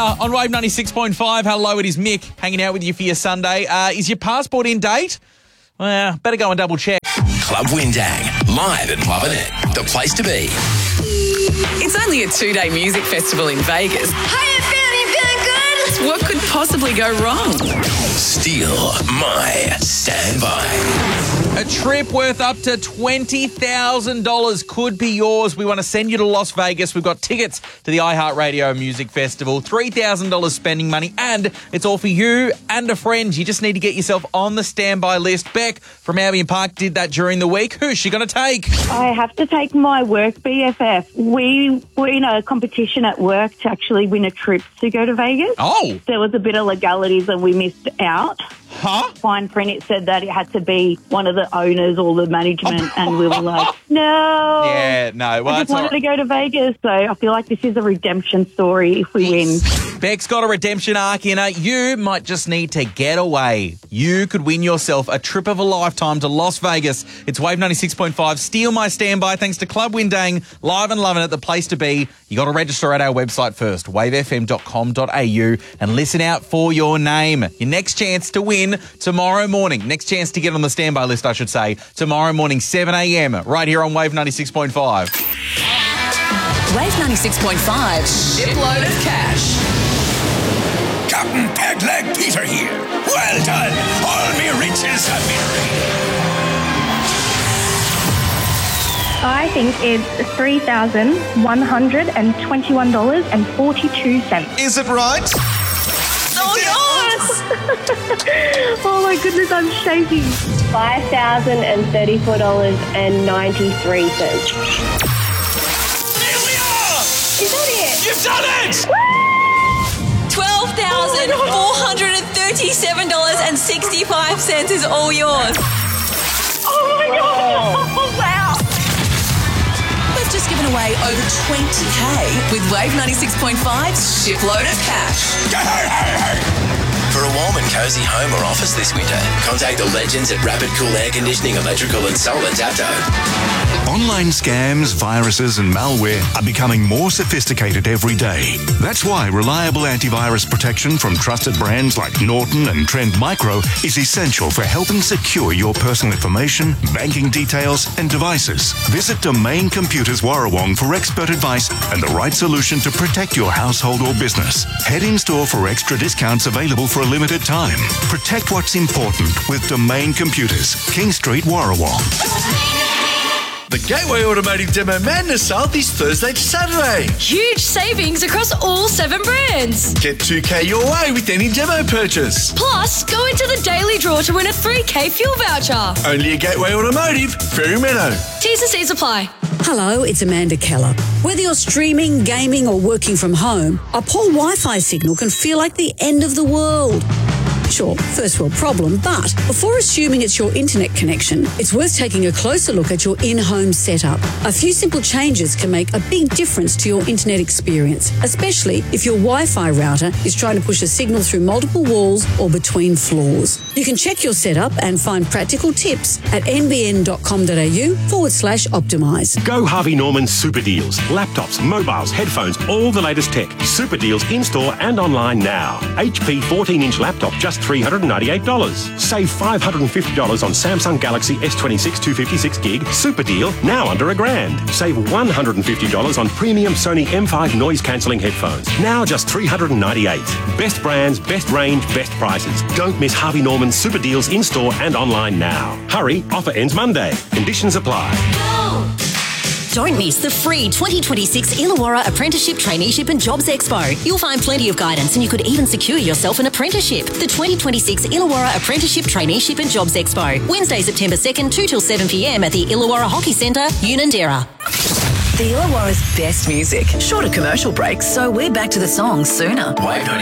Illawarra on Wave 96.5. Hello, it is Mick hanging out with you for your Sunday. Is your passport in date? Well, better go and double check. Club Windang, live at Lovin' It, the place to be. It's only a 2-day music festival in Vegas. Hiya, feeling good? What could possibly go wrong? Steal my standby. A trip worth up to $20,000 could be yours. We want to send you to Las Vegas. We've got tickets to the iHeartRadio Music Festival, $3,000 spending money, and it's all for you and a friend. You just need to get yourself on the standby list. Beck from Albion Park did that during the week. Who's she going to take? I have to take my work BFF. We were in a competition at work to actually win a trip to go to Vegas. Oh. There was a bit of legalities and we missed out. Huh? Fine print, it said that it had to be one of the owners or the management, and we were like, no. Yeah, no. Well, I just wanted to go to Vegas, so I feel like this is a redemption story if we win. Beck's got a redemption arc in her. You might just need to get away. You could win yourself a trip of a lifetime to Las Vegas. It's Wave 96.5. Steal my standby thanks to Club Windang. Live and loving it, the place to be. You got to register at our website first, wavefm.com.au, and listen out for your name. Your next chance to win tomorrow morning. Next chance to get on the standby list, I should say. Tomorrow morning, 7 a.m, right here on Wave 96.5. Wave 96.5, shipload of cash. Captain Pegleg Peter here. Well done. All me riches have been raided. I think it's $3,121.42. Is it right? Oh, yes! Oh, my goodness, I'm shaking. $5,034.93. Here we are! Is that it? You've done it! $12,437.65 is all yours. Oh, my God. Oh, wow. We've just given away over 20K with Wave 96.5's shipload of cash. For a warm and cosy home or office this winter, contact the legends at Rapid Cool Air Conditioning, Electrical and Solar Tapto. Online scams, viruses and malware are becoming more sophisticated every day. That's why reliable antivirus protection from trusted brands like Norton and Trend Micro is essential for helping secure your personal information, banking details and devices. Visit Domain Computers Warrawong for expert advice and the right solution to protect your household or business. Head in store for extra discounts available for a limited time. Protect what's important with Domain Computers, King Street, Warrawong. The Gateway Automotive Demo Madness sale this Thursday to Saturday. Huge savings across all 7 brands. Get $2K your way with any demo purchase. Plus, go into the daily draw to win a $3K fuel voucher. Only at Gateway Automotive, Fairy Meadow. T's and C's apply. Hello, it's Amanda Keller. Whether you're streaming, gaming or working from home, a poor Wi-Fi signal can feel like the end of the world. Sure, first world problem, but before assuming it's your internet connection, it's worth taking a closer look at your in-home setup. A few simple changes can make a big difference to your internet experience, especially if your Wi-Fi router is trying to push a signal through multiple walls or between floors. You can check your setup and find practical tips at nbn.com.au/optimise. Go Harvey Norman Super Deals. Laptops, mobiles, headphones, all the latest tech. Super Deals in-store and online now. HP 14-inch laptop just $398. Save $550 on Samsung Galaxy S26 256 gig. Super deal, now under $1,000. Save $150 on premium Sony M5 noise-cancelling headphones. Now just $398. Best brands, best range, best prices. Don't miss Harvey Norman Super Deals in-store and online now. Hurry, offer ends Monday. Conditions apply. Don't miss the free 2026 Illawarra Apprenticeship, Traineeship and Jobs Expo. You'll find plenty of guidance and you could even secure yourself an apprenticeship. The 2026 Illawarra Apprenticeship, Traineeship and Jobs Expo. Wednesday, September 2nd, 2 till 7 p.m. at the Illawarra Hockey Centre, Unanderra. The Illawarra's best music. Shorter commercial breaks, so we're back to the songs sooner. Wave